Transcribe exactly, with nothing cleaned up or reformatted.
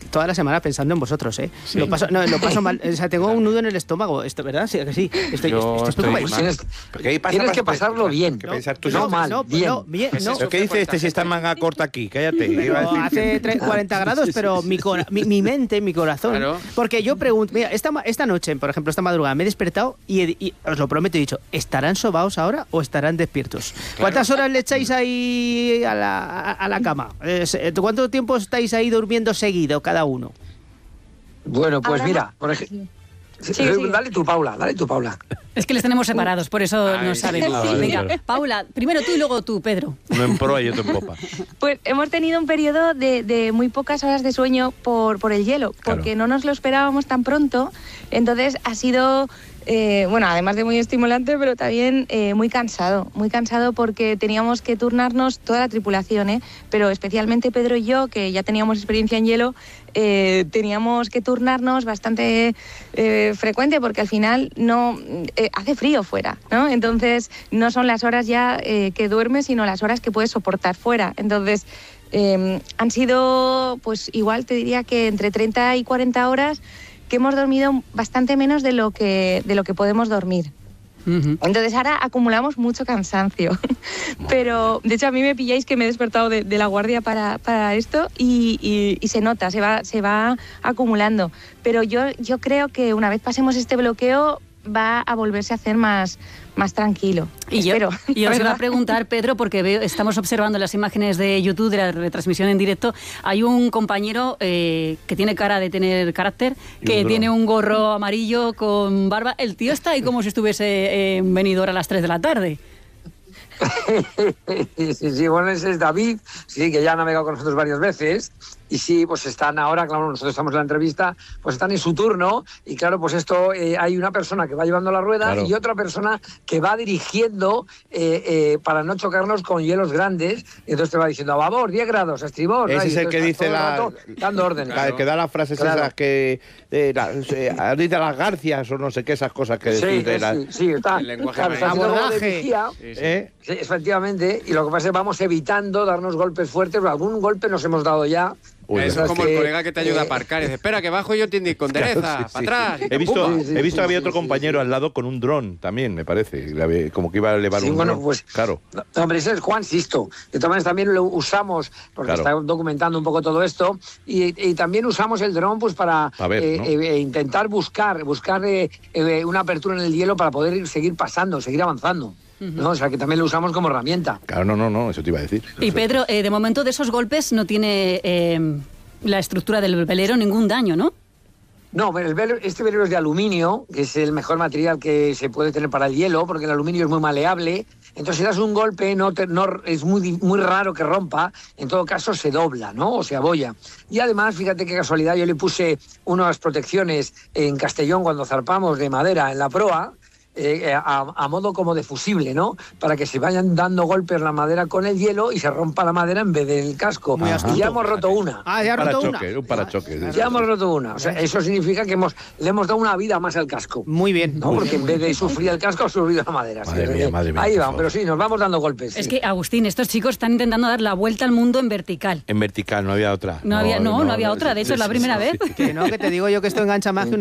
toda la semana pensando en vosotros, ¿eh? Sí. Lo paso, no, lo paso mal. O sea, tengo un nudo en el estómago, esto, ¿verdad? Sí, que sí. Estoy, Yo estoy, estoy estoy mal. Tienes, pasa, tienes pasa, que pasarlo pasa, bien. ¿Qué piensas tú? No, no mal, no, bien. No, bien, no. ¿Pero qué dice este si está en manga corta aquí? Cállate. No, hace cuarenta grados, pero mi, cora, mi, mi mente, mi corazón. Claro. Porque yo pregunto, mira, esta, esta noche, por ejemplo, esta madrugada, me he despertado y, he, y os lo prometo, he dicho, ¿estarán sobaos ahora o estarán despiertos? Claro. ¿Cuántas horas le echáis ahí a la, a, a la cama? ¿Cuánto tiempo estáis ahí durmiendo seguido cada uno? Bueno, pues ahora mira, no. por ejemplo... Sí, sí. Dale tú, Paula, dale tú, Paula. Es que les tenemos separados, por eso Ay, no sabemos. sí. Venga, Paula, primero tú y luego tú, Pedro. Uno en proa y otro en popa. Pues hemos tenido un periodo de, de muy pocas horas de sueño por, por el hielo, porque claro. no nos lo esperábamos tan pronto. Entonces ha sido, eh, bueno, además de muy estimulante, pero también eh, muy cansado. Muy cansado porque teníamos que turnarnos toda la tripulación, ¿eh? Pero especialmente Pedro y yo, que ya teníamos experiencia en hielo, eh, teníamos que turnarnos bastante eh, frecuente porque al final no eh, hace frío fuera, ¿no? Entonces no son las horas ya eh, que duermes, sino las horas que puedes soportar fuera. Entonces eh, han sido, pues igual te diría que entre treinta y cuarenta horas que hemos dormido bastante menos de lo que, de lo que podemos dormir. Uh-huh. Entonces ahora acumulamos mucho cansancio, pero de hecho a mí me pilláis que me he despertado de, de la guardia para, para esto y, y, y se nota, se va, se va acumulando, pero yo, yo creo que una vez pasemos este bloqueo va a volverse a hacer más, más tranquilo. Y yo, Espero, y os iba a preguntar, Pedro, porque veo, estamos observando las imágenes de YouTube de la retransmisión en directo, hay un compañero eh, que tiene cara de tener carácter, que un tiene un gorro amarillo con barba. El tío está ahí como si estuviese en Benidorm a las tres de la tarde. sí, sí, bueno, ese es David, sí, que ya ha navegado con nosotros varias veces. Y sí, pues están ahora, claro, nosotros estamos en la entrevista, pues están en su turno y claro, pues esto, eh, hay una persona que va llevando la rueda claro. y otra persona que va dirigiendo eh, eh, para no chocarnos con hielos grandes y entonces te va diciendo a babor, diez grados, a estribor. Ese ¿no? es el que dice la... dando órdenes. Claro. Que da las frases claro. esas que... Eh, la, eh, dice las garcias o no sé qué, esas cosas que sí, decís. De sí, la... sí, sí, está. El lenguaje claro, está abordaje. Sí, sí. ¿Eh? Sí, efectivamente, y lo que pasa es que vamos evitando darnos golpes fuertes, algún golpe nos hemos dado ya. Uy, eso es como que, el colega que te ayuda eh, a aparcar y dice, espera, que bajo yo te indico, endereza, claro, sí, para sí. atrás. He visto, sí, sí, he visto sí, había sí, otro sí, compañero sí. al lado con un dron también, me parece, como que iba a elevar sí, un bueno, dron. Pues, claro. No, hombre, ese es Juan Sisto. De todas maneras también lo usamos, porque claro. está documentando un poco todo esto, y, y también usamos el dron pues para ver, eh, ¿no? eh, intentar buscar, buscar eh, eh, una apertura en el hielo para poder seguir pasando, seguir avanzando. ¿No? O sea, que también lo usamos como herramienta. Claro, no, no, no, eso te iba a decir. Y Pedro, eh, de momento de esos golpes no tiene eh, la estructura del velero ningún daño, ¿no? No, el velero, este velero es de aluminio, que es el mejor material que se puede tener para el hielo, porque el aluminio es muy maleable. Entonces, si das un golpe, no, te, no es muy, muy raro que rompa. En todo caso, se dobla, ¿no? O se abolla. Y además, fíjate qué casualidad, yo le puse unas protecciones en Castellón cuando zarpamos de madera en la proa, Eh, a, a modo como de fusible, ¿no? Para que se vayan dando golpes la madera con el hielo y se rompa la madera en vez del casco. Muy y ya hemos roto una. Ah, ya ha roto una. Un parachoque. Ya, ya hemos roto una. O sea, eso significa que hemos, le hemos dado una vida más al casco. Muy bien. ¿No? Porque en vez de sufrir el casco, ha sufrido la madera. Madre ¿sí? mía, madre mía, Ahí van, pero sí, nos vamos dando golpes. Es sí. que, Agustín, estos chicos están intentando dar la vuelta al mundo en vertical. En vertical, no había otra. No, no había, no, no, no había otra. De hecho, es la primera vez. Que no, que te digo yo que esto engancha más que una